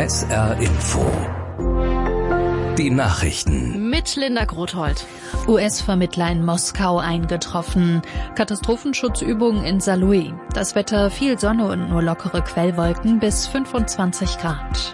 SR Info. Die Nachrichten. Mit Linda Grothold. US-Vermittler in Moskau eingetroffen. Katastrophenschutzübungen in Saarlouis. Das Wetter viel Sonne und nur lockere Quellwolken bis 25 Grad.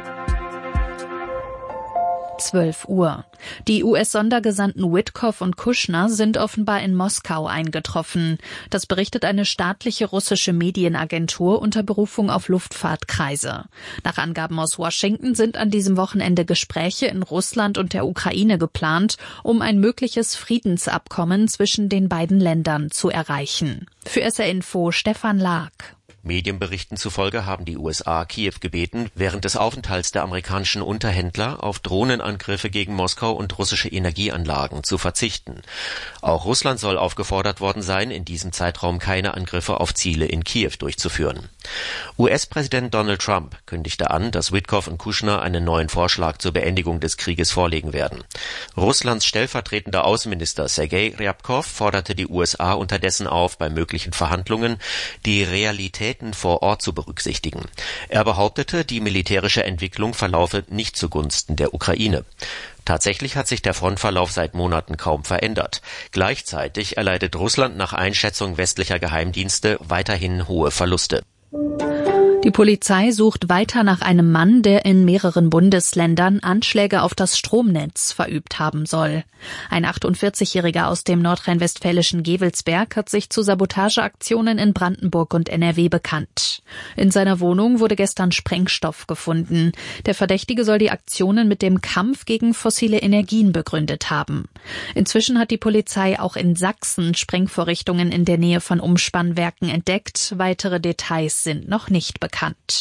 12 Uhr. Die US-Sondergesandten Witkoff und Kushner sind offenbar in Moskau eingetroffen. Das berichtet eine staatliche russische Medienagentur unter Berufung auf Luftfahrtkreise. Nach Angaben aus Washington sind an diesem Wochenende Gespräche in Russland und der Ukraine geplant, um ein mögliches Friedensabkommen zwischen den beiden Ländern zu erreichen. Für SR Info Stefan Lag. Medienberichten zufolge haben die USA Kiew gebeten, während des Aufenthalts der amerikanischen Unterhändler auf Drohnenangriffe gegen Moskau und russische Energieanlagen zu verzichten. Auch Russland soll aufgefordert worden sein, in diesem Zeitraum keine Angriffe auf Ziele in Kiew durchzuführen. US-Präsident Donald Trump kündigte an, dass Witkoff und Kushner einen neuen Vorschlag zur Beendigung des Krieges vorlegen werden. Russlands stellvertretender Außenminister Sergei Ryabkov forderte die USA unterdessen auf, bei möglichen Verhandlungen die Realität vor Ort zu berücksichtigen. Er behauptete, die militärische Entwicklung verlaufe nicht zugunsten der Ukraine. Tatsächlich hat sich der Frontverlauf seit Monaten kaum verändert. Gleichzeitig erleidet Russland nach Einschätzung westlicher Geheimdienste weiterhin hohe Verluste. Die Polizei sucht weiter nach einem Mann, der in mehreren Bundesländern Anschläge auf das Stromnetz verübt haben soll. Ein 48-Jähriger aus dem nordrhein-westfälischen Gevelsberg hat sich zu Sabotageaktionen in Brandenburg und NRW bekannt. In seiner Wohnung wurde gestern Sprengstoff gefunden. Der Verdächtige soll die Aktionen mit dem Kampf gegen fossile Energien begründet haben. Inzwischen hat die Polizei auch in Sachsen Sprengvorrichtungen in der Nähe von Umspannwerken entdeckt. Weitere Details sind noch nicht bekannt.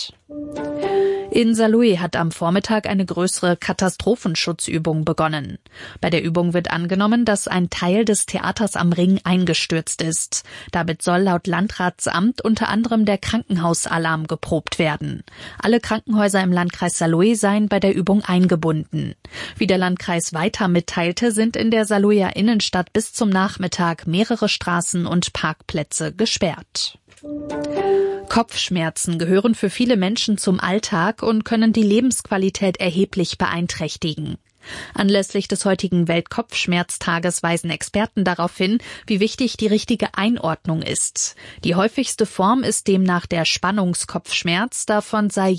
In Saarlouis hat am Vormittag eine größere Katastrophenschutzübung begonnen. Bei der Übung wird angenommen, dass ein Teil des Theaters am Ring eingestürzt ist. Damit soll laut Landratsamt unter anderem der Krankenhausalarm geprobt werden. Alle Krankenhäuser im Landkreis Saarlouis seien bei der Übung eingebunden. Wie der Landkreis weiter mitteilte, sind in der Saarlouier Innenstadt bis zum Nachmittag mehrere Straßen und Parkplätze gesperrt. Kopfschmerzen gehören für viele Menschen zum Alltag und können die Lebensqualität erheblich beeinträchtigen. Anlässlich des heutigen Weltkopfschmerztages weisen Experten darauf hin, wie wichtig die richtige Einordnung ist. Die häufigste Form ist demnach der Spannungskopfschmerz, davon sei